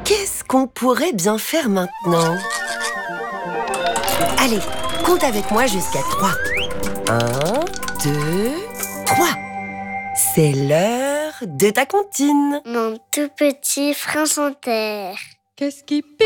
Qu'est-ce qu'on pourrait bien faire maintenant? Allez, compte avec moi jusqu'à 3. 1, 2, 3. C'est l'heure de ta comptine. Mon tout petit prince en terre. Qu'est-ce qui pique?